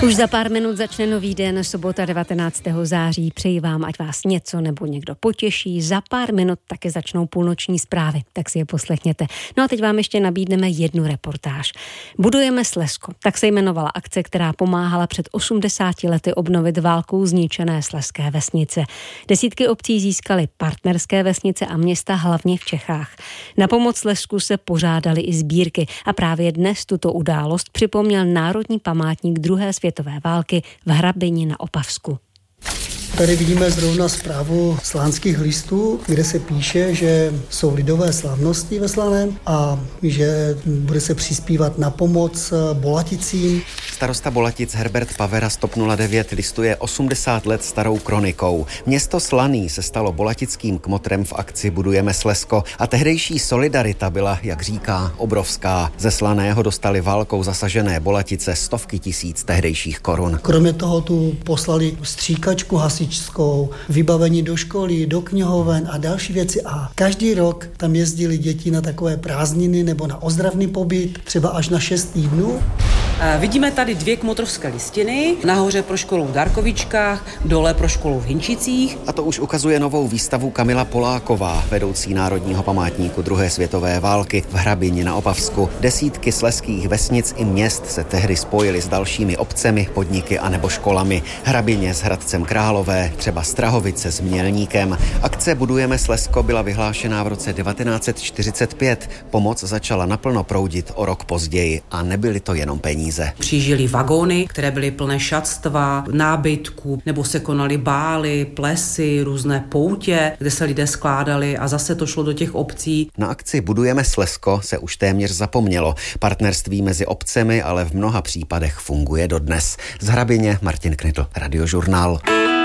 Už za pár minut začne nový den, sobota 19. září. Přeji vám, ať vás něco nebo někdo potěší. Za pár minut také začnou půlnoční zprávy, tak si je poslechněte. No a teď vám ještě nabídneme jednu reportáž. Budujeme Slezsko, tak se jmenovala akce, která pomáhala před 80 lety obnovit válkou zničené slezské vesnice. Desítky obcí získaly partnerské vesnice a města hlavně v Čechách. Na pomoc Slezsku se pořádaly i sbírky a právě dnes tuto událost připomněl Národní památník druhé světové války v Hrabini na Opavsku. Tady vidíme zrovna zprávu Slánských listů, kde se píše, že jsou lidové slavnosti ve Slaném a že bude se přispívat na pomoc Bolaticím. Starosta Bolatic Herbert Pavera z TOP 09 listuje 80 let starou kronikou. Město Slaný se stalo bolatickým kmotrem v akci Budujeme Slezsko a tehdejší solidarita byla, jak říká, obrovská. Ze Slaného dostali válkou zasažené Bolatice stovky tisíc tehdejších korun. Kromě toho tu poslali stříkačku hasičskou, vybavení do školy, do knihoven a další věci. A každý rok tam jezdili děti na takové prázdniny nebo na ozdravný pobyt, třeba až na 6 týdnů. Vidíme tady 2 kmotrovské listiny, nahoře pro školu v Darkovičkách, dole pro školu v Hinčicích. A to už ukazuje novou výstavu Kamila Poláková, vedoucí Národního památníku druhé světové války v Hrabini na Opavsku. Desítky slezských vesnic i měst se tehdy spojily s dalšími obcemi, podniky a nebo školami. Hrabině s Hradcem Králové, třeba Strahovice s Mělníkem. Akce Budujeme Slezsko byla vyhlášená v roce 1945. Pomoc začala naplno proudit o rok později a nebyly to jenom peníze. Přijížděly vagóny, které byly plné šatstva, nábytku, nebo se konaly bály, plesy, různé poutě, kde se lidé skládali a zase to šlo do těch obcí. Na akci Budujeme Slezsko se už téměř zapomnělo. Partnerství mezi obcemi ale v mnoha případech funguje dodnes. Z Hrabině Martin Knitl, Radiožurnál.